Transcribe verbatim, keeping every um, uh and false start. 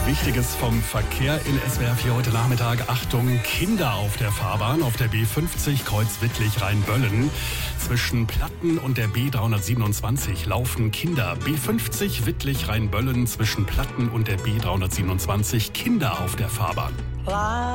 Wichtiges vom Verkehr in S W R vier heute Nachmittag. Achtung, Kinder auf der Fahrbahn auf der B fünfzig Kreuz Wittlich-Rheinböllen. Zwischen Platten und der B dreihundertsiebenundzwanzig laufen Kinder. B fünfzig Wittlich-Rheinböllen zwischen Platten und der B dreihundertsiebenundzwanzig. Kinder auf der Fahrbahn.